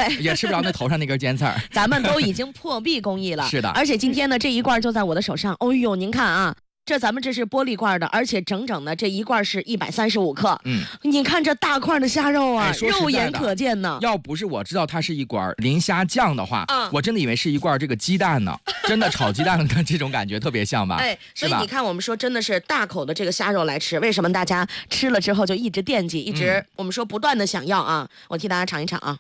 对， 也吃不着那头上那根尖刺儿。 咱们都已经破壁工艺了。 是的， 而且今天呢，这一罐就在我的手上。哦呦，您看啊。咱们这是玻璃罐的，而且整整的这一罐是135克。你看这大块的虾肉啊，肉眼可见呢。 要不是我知道它是一罐磷虾酱的话，我真的以为是一罐这个鸡蛋呢。真的炒鸡蛋的这种感觉特别像吧？ 所以你看，我们说真的是大口的这个虾肉来吃，为什么大家吃了之后就一直惦记，一直我们说不断的想要啊？我替大家尝一尝啊。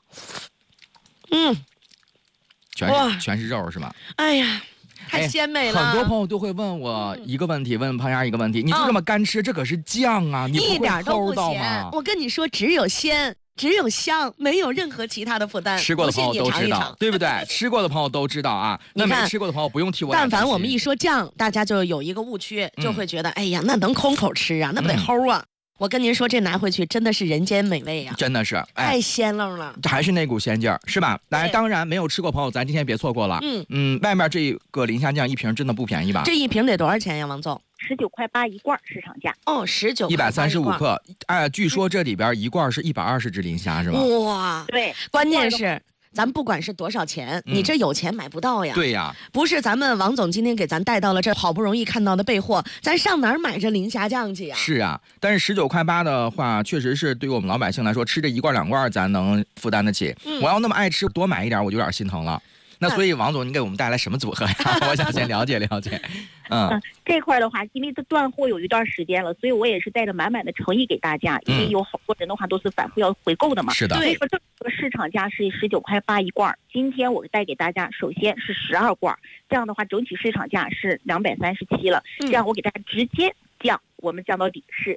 全是肉是吗？ 哎呀。太鲜美了！ 很多朋友都会问我一个问题，问胖丫一个问题，你就这么干吃，这可是酱啊，你一点都不咸。 我跟你说，只有鲜，只有香，没有任何其他的负担。 吃过的朋友都知道，对不对？吃过的朋友都知道啊。那没吃过的朋友不用替我。 但凡我们一说酱，大家就有一个误区，就会觉得，哎呀，那能空口吃啊，那不得齁啊。我跟您说，这拿回去真的是人间美味呀！ 真的是， 太鲜愣了， 还是那股鲜劲儿，是吧？当然没有吃过朋友，咱今天别错过了。外面这个磷虾酱一瓶真的不便宜吧？ 这一瓶得多少钱呀，王总 ？19块8一罐，市场价。 19 135克。据说这里边一罐是120只磷虾，是吧？ 哇， 对， 关键是。咱不管是多少钱，你这有钱买不到呀。 对呀， 不是咱们王总今天给咱带到了这好不容易看到的备货，咱上哪儿买这磷虾酱去呀？ 是啊，但是19块8的话，确实是对于我们老百姓来说，吃这一罐2罐咱能负担得起。我要那么爱吃，多买一点我就有点心疼了。那所以王总，你给我们带来什么组合呀？我想先了解了解。 这块的话，因为这断货有一段时间了，所以我也是带着满满的诚意给大家，因为有好多人的话都是反复要回购的嘛。 是的。 所以说这个市场价是19块8一罐，今天我带给大家，首先是12罐，这样的话整体市场价是237了，这样我给大家直接降，我们降到底是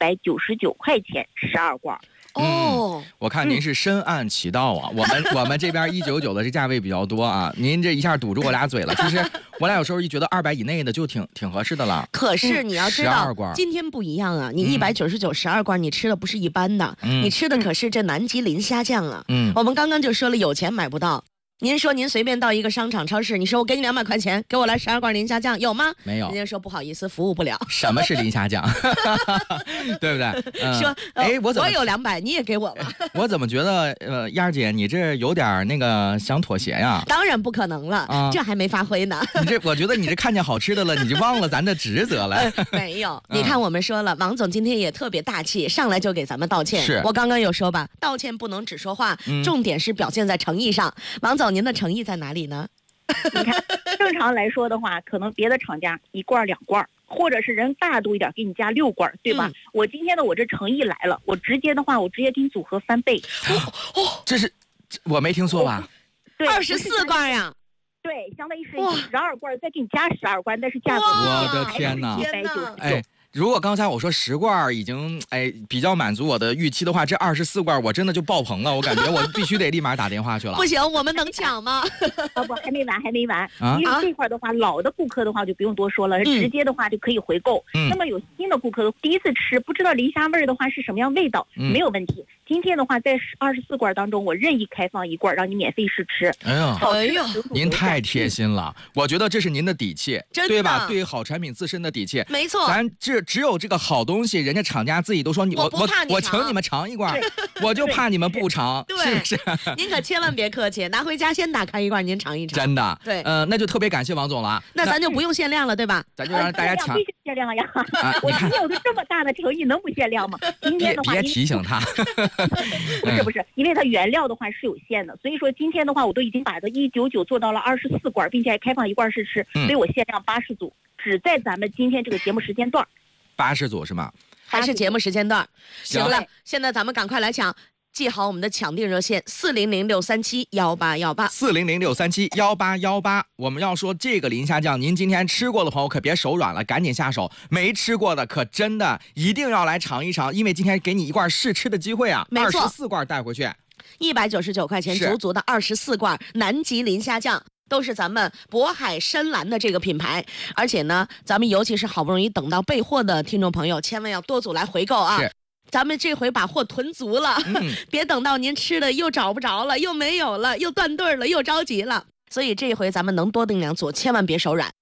199块钱12罐。 我看您是深谙其道啊。我们这边199的这价位比较多啊，您这一下堵住我俩嘴了。其实我俩有时候一觉得200以内的就挺合适的了。 可是你要知道，今天不一样啊，你199 12罐，你吃的不是一般的，你吃的可是这南极磷虾酱啊。我们刚刚就说了，有钱买不到。您说您随便到一个商场超市，你说我给你200块钱，给我来12罐磷虾酱，有吗？ 没有。 人家说不好意思，服务不了。 什么是磷虾酱？对不对？ 说我有200，你也给我吧。 我怎么觉得燕儿姐你这有点那个想妥协呀？ 当然不可能了，这还没发挥呢。 我觉得你这看见好吃的了，你就忘了咱的职责了。 没有，你看我们说了，王总今天也特别大气，上来就给咱们道歉。 是我刚刚有说吧，道歉不能只说话，重点是表现在诚意上。王总。您的诚意在哪里呢？ 你看，正常来说的话，可能别的厂家1罐2罐，或者是人大度一点，给你加6罐，对吧？我今天的我这诚意来了，我直接给你组合翻倍。 这是我没听错吧？ 对 ，24罐呀。 对，相当于是12罐，再给你加12罐，但是价格我的天哪 ！199。 如果刚才我说10罐已经比较满足我的预期的话，这24罐我真的就爆棚了，我感觉我必须得立马打电话去了。 不行，我们能抢吗？ 不，还没完。因为这块的话，老的顾客的话就不用多说了，直接的话就可以回购。那么有新的顾客第一次吃，不知道磷虾味的话是什么样味道，没有问题。今天的话，在24罐当中，我任意开放1罐，让你免费试吃。 哎呦， 您太贴心了，我觉得这是您的底气，对吧？对于好产品自身的底气， 没错。 咱只有这个好东西，人家厂家自己都说我请你们尝一罐，我就怕你们不尝，是不是？ 您可千万别客气，拿回家先打开1罐，您尝一尝。 真的， 对， 那就特别感谢王总了。 那咱就不用限量了，对吧？ 咱就让大家抢。 必须限量呀！我今天有个这么大的诚意，能不限量吗？今天的话， 别提醒他。 不是，因为它原料的话是有限的，所以说今天的话，我都已经把这199做到了24罐，并且还开放1罐试吃，所以我限量80组，只在咱们今天这个节目时间段。 80组是吗？ 还是节目时间段？行了，现在咱们赶快来抢。记好我们的抢订热线400-637-1818，400-637-1818。我们要说这个磷虾酱，您今天吃过的朋友可别手软了，赶紧下手；没吃过的可真的一定要来尝一尝，因为今天给你1罐试吃的机会啊！没错，24罐带回去，199块钱足的24罐南极磷虾酱。都是咱们渤海深蓝的这个品牌，而且呢，咱们尤其是好不容易等到备货的听众朋友，千万要多组来回购啊！咱们这回把货囤足了，别等到您吃的又找不着了，又没有了，又断队了，又着急了。所以这回咱们能多订2组，千万别手软。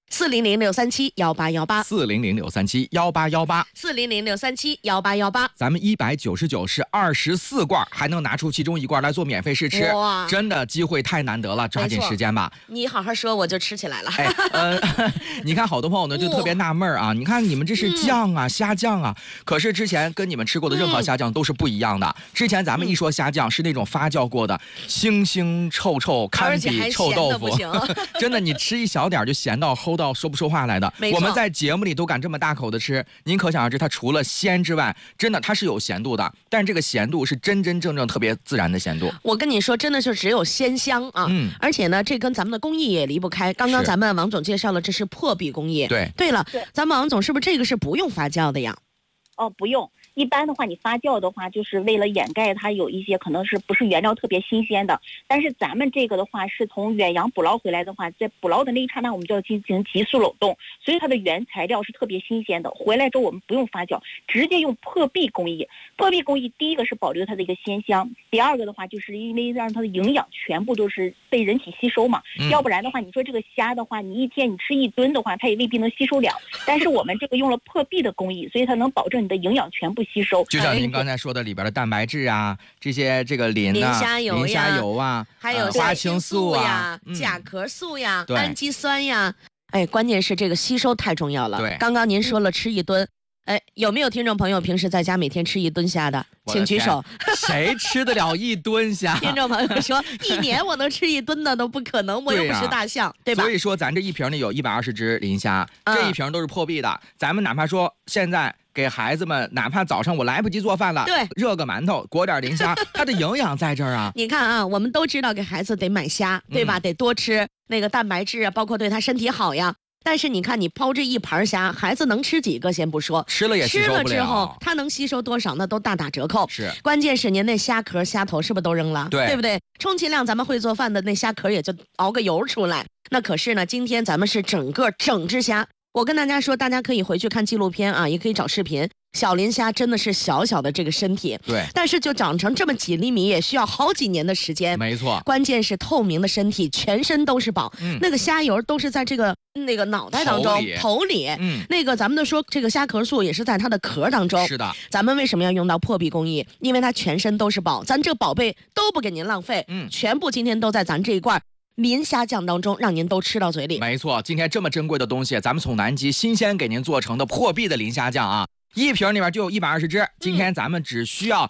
400-637-1818，400-637-1818，400-637-1818，咱们199是24罐，还能拿出其中1罐来做免费试吃，真的机会太难得了，抓紧时间吧。 你好好说，我就吃起来了。 你看好多朋友呢就特别纳闷啊，你看你们这是酱啊，虾酱啊，可是之前跟你们吃过的任何虾酱都是不一样的。之前咱们一说虾酱是那种发酵过的，腥腥臭臭，堪比臭豆腐，真的你吃一小点就咸到齁到说不出话来的。我们在节目里都敢这么大口的吃，您可想而知，它除了鲜之外，真的它是有咸度的，但是这个咸度是真真正正特别自然的咸度。 我跟你说，真的就只有鲜香啊！而且呢，这跟咱们的工艺也离不开。刚刚咱们王总介绍了，这是破壁工艺。对了，咱们王总是不是这个是不用发酵的呀？ 哦，不用。一般的话，你发酵的话，就是为了掩盖它有一些可能是不是原料特别新鲜的。但是咱们这个的话，是从远洋捕捞回来的话，在捕捞的那一刹那，我们就要进行急速冷冻，所以它的原材料是特别新鲜的。回来之后我们不用发酵，直接用破壁工艺。破壁工艺第一个是保留它的一个鲜香，第二个的话，就是因为让它的营养全部都是被人体吸收嘛。要不然的话，你说这个虾的话，你一天你吃1吨的话，它也未必能吸收了。但是我们这个用了破壁的工艺，所以它能保证你的营养全部吸收。 就像您刚才说的，里边的蛋白质啊，这些这个磷虾油啊， 还有花青素啊、甲壳素呀、氨基酸呀。哎，关键是这个吸收太重要了。 对， 刚刚您说了吃1吨。哎，有没有听众朋友平时在家每天吃1吨虾的？请举手。 谁吃得了1吨虾？ 听众朋友说，1年我能吃1吨的都不可能，我又不是大象，对吧？ 所以说，咱这一瓶里有120只磷虾，这一瓶都是破壁的。咱们哪怕说现在给孩子们，哪怕早上我来不及做饭了， 对， 热个馒头，裹点磷虾，它的营养在这儿啊。 你看啊，我们都知道给孩子得买虾，对吧？得多吃那个蛋白质啊，包括对他身体好呀。但是你看，你抛这一盘虾，孩子能吃几个先不说， 吃了也吸收不了。 吃了之后，他能吸收多少，那都大打折扣。 是， 关键是您那虾壳、虾头是不是都扔了？对不对？充其量咱们会做饭的那虾壳也就熬个油出来。那可是呢，今天咱们是整只虾。我跟大家说，大家可以回去看纪录片啊，也可以找视频。小磷虾真的是小小的这个身体， 对， 但是就长成这么几厘米，也需要好几年的时间。 没错， 关键是透明的身体，全身都是宝。那个虾油都是在这个那个脑袋当中、头里。那个咱们都说这个虾壳素也是在它的壳当中。 是的， 咱们为什么要用到破壁工艺？因为它全身都是宝，咱这个宝贝都不给您浪费。全部今天都在咱这一罐磷虾酱当中，让您都吃到嘴里。 没错，今天这么珍贵的东西，咱们从南极新鲜给您做成的破壁的磷虾酱啊。一瓶里面就有120只，今天咱们只需要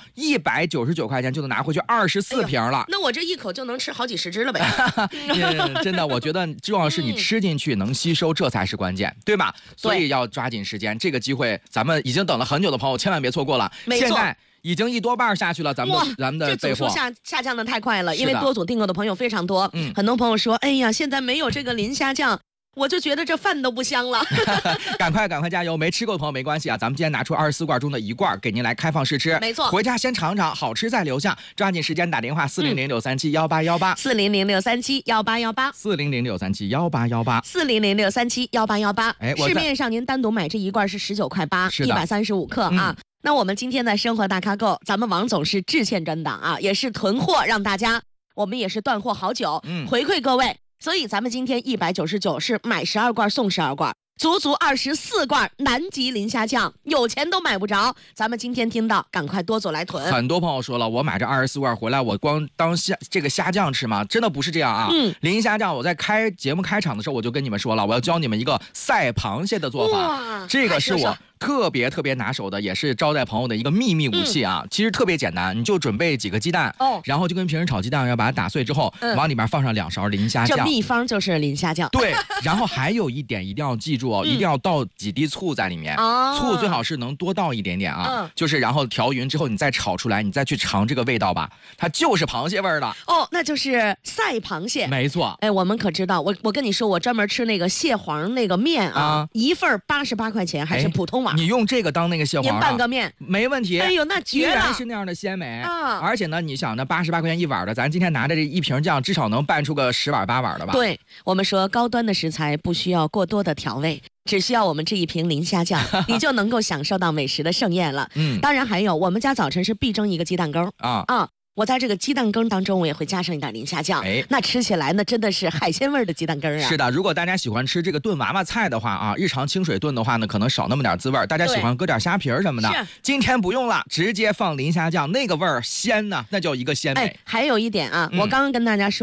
199块钱就能拿回去24瓶了。 那我这一口就能吃好几十只了呗。 真的，我觉得重要是你吃进去能吸收，这才是关键，对吧？所以要抓紧时间，这个机会咱们已经等了很久的朋友千万别错过了。现在已经1多半下去了，咱们的备货这组数下降的太快了，因为多组订购的朋友非常多。很多朋友说，哎呀，现在没有这个磷虾酱。我就觉得这饭都不香了。 赶快加油，没吃过的朋友没关系啊，咱们今天拿出24罐中的1罐给您来开放试吃。 没错， 回家先尝尝，好吃再留下，抓紧时间打电话 400-637-1818，400-637-1818，400-637-1818。市面上您单独买这一罐是19块8，135克啊。那我们今天在生活大咖购，咱们王总是致歉专档啊，也是囤货让大家，我们也是断货好久，回馈各位。所以咱们今天199是买12罐送12罐，足24罐南极磷虾酱，有钱都买不着。咱们今天听到，赶快多走来囤。 很多朋友说了，我买这24罐回来，我光当这个虾酱吃吗？真的不是这样啊！磷虾酱，我在节目开场的时候我就跟你们说了，我要教你们一个赛螃蟹的做法，这个是我特别拿手的，也是招待朋友的一个秘密武器啊！其实特别简单，你就准备几个鸡蛋，然后就跟平时炒鸡蛋要把它打碎之后，往里面放上2勺磷虾酱。 这秘方就是磷虾酱。 对，然后还有一点一定要记住哦，一定要倒几滴醋在里面，醋最好是能多倒一点点啊，就是然后调匀之后你再炒出来，你再去尝这个味道吧，它就是螃蟹味儿的。 哦，那就是赛螃蟹。 没错。 哎，我们可知道，我跟你说，我专门吃那个蟹黄那个面啊，一份88块钱，还是普通碗。 你用这个当那个蟹黄， 您拌个面没问题。 哎呦，那绝了， 依然是那样的鲜美啊！而且呢，你想那88块钱一碗的，咱今天拿着这一瓶酱，至少能拌出个10碗8碗的吧？ 对，我们说高端的食材不需要过多的调味，只需要我们这一瓶磷虾酱，你就能够享受到美食的盛宴了。当然还有，我们家早晨是必蒸一个鸡蛋羹啊。 我在这个鸡蛋羹当中，我也会加上一点磷虾酱，那吃起来呢真的是海鲜味的鸡蛋羹啊。 是的，如果大家喜欢吃这个炖娃娃菜的话啊，日常清水炖的话呢，可能少那么点滋味。大家喜欢搁点虾皮什么的，今天不用了，直接放磷虾酱，那个味儿鲜呢，那叫一个鲜美。 还有一点啊，我刚刚跟大家说。